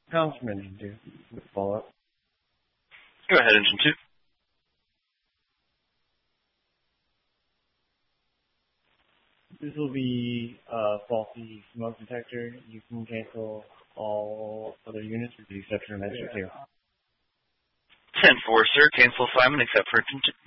Congressman, engine 2. Follow up. Go ahead, engine 2. This will be a faulty smoke detector. You can cancel all other units with the exception of engine 2. 10-4, sir. Cancel assignment except for